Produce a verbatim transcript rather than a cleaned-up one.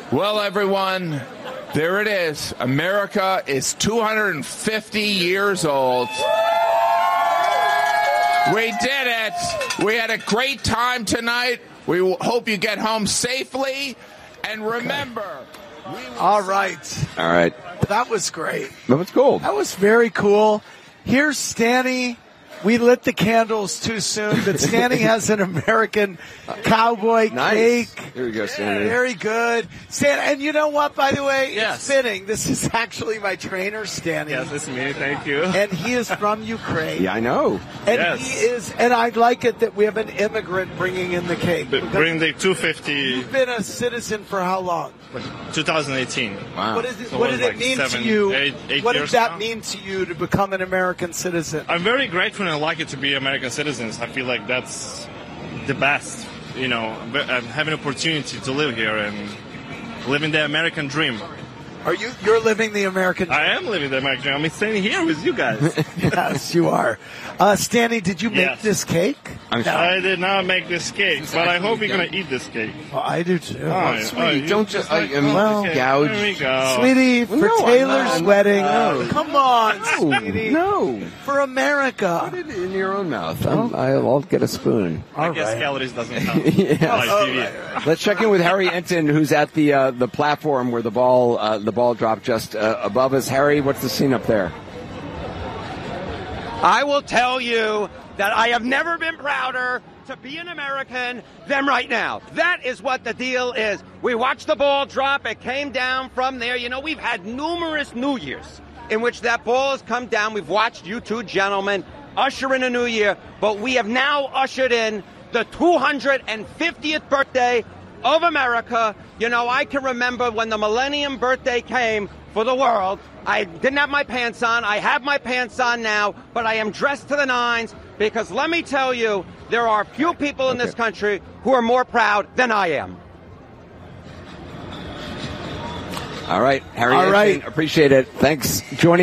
Well, everyone, there it is. America is two hundred fifty years old. We did it. We had a great time tonight. We hope you get home safely. And remember, we all right. All right. That was great. That was cool. That was very cool. Here's Stanny. We lit the candles too soon, but Stanny has an American cowboy nice. cake. Here we go, Stanny. Very good. Stan, and you know what, by the way? Yes. It's fitting. This is actually my trainer, Stanny. Yes, it's me. Thank you. And he is from Ukraine. Yeah, I know. And yes. he is, and I like it that we have an immigrant bringing in the cake. B- bring the two fifty. You've been a citizen for how long? twenty eighteen. Wow. What, is it, So what it did was it like mean seven, to you? eight- eight what did years that now? mean to you to become an American citizen? I'm very grateful and lucky to be American citizens. I feel like that's the best, you know, having an opportunity to live here and living the American dream. Are you, you're living the American dream? I am living the American dream. I'm standing here with you guys. Yes, you are. Uh, Stanley, did you make Yes. this cake? I'm No. I did not make this cake, but I hope you're going to eat this cake. Oh, I do too. Oh, sweetie, oh, you don't just- like, I- um, oh, well, gouge. There we go. Sweetie, for No, I'm Taylor's not. wedding. No. Come on, No, sweetie. no. For America. Put it in your own mouth. I'm, I'll, I'll get a spoon. I All guess right. calories doesn't count. Yeah. Like Oh, T V. right. Let's check in with Harry Enton, who's at the uh, the platform where the ball uh, the ball dropped just uh, above us. Harry, what's the scene up there? I will tell you that I have never been prouder to be an American than right now. That is what the deal is. We watched the ball drop. It came down from there. You know, we've had numerous New Years in which that ball has come down. We've watched you two gentlemen usher in a new year, but we have now ushered in the two hundred fiftieth birthday of America. You know, I can remember when the millennium birthday came for the world. I didn't have my pants on. I have my pants on now, but I am dressed to the nines because let me tell you, there are few people in this country who are more proud than I am. All right, Harry All Enton, right. appreciate it. Thanks. Joining